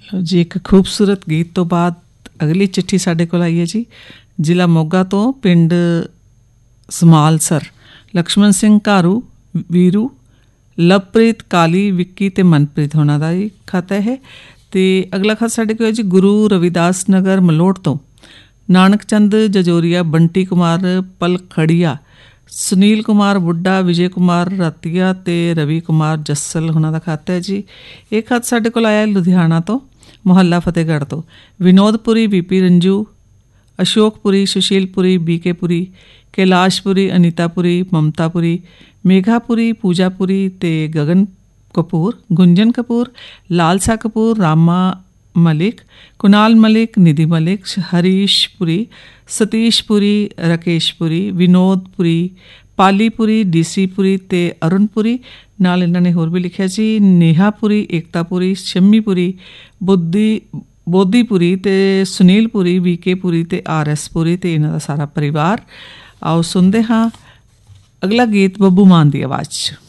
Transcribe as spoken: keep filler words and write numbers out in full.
जी एक खूबसूरत गीत तो बाद अगली चिट्ठी साढ़े को आई है जी जिला मोगा तो पिंड समालसर लक्ष्मण सिंह घारू वीरू लवप्रीत काली विक्की ते मनप्रीत होना दा जी खाता है। तो अगला खत साढ़े को है जी गुरु रविदास नगर मलोट तो नानक चंद जजोरिया बंटी कुमार पलखड़िया सुनील कुमार बुड्ढा विजय कुमार रातिया ते रवि कुमार जस्सल होना दा खाता है जी। एक खत साढ़े को आया लुधियाना तो मुहल्ला फतेहगढ़ तो विनोदपुरी बीपी रंजू अशोकपुरी सुशीलपुरी बीकेपुरी कैलाशपुरी अनीतापुरी ममतापुरी मेघापुरी पूजापुरी ते गगन कपूर गुंजन कपूर लालसा कपूर रामा मलिक कुणाल मलिक निधि मलिक हरीशपुरी सतीशपुरी राकेशपुरी विनोदपुरी पालीपुरी डीसीपुरी ते अरुणपुरी नाल इन्हों ने होर भी लिखा जी नेहापुरी एकतापुरी शम्मीपुरी बुद्धि बोधीपुरी ते सुनीलपुरी बीकेपुरी ते आर एस पुरी ते इन्हों का सारा परिवार। आओ सुनते हाँ अगला गीत बब्बू मान की आवाज़।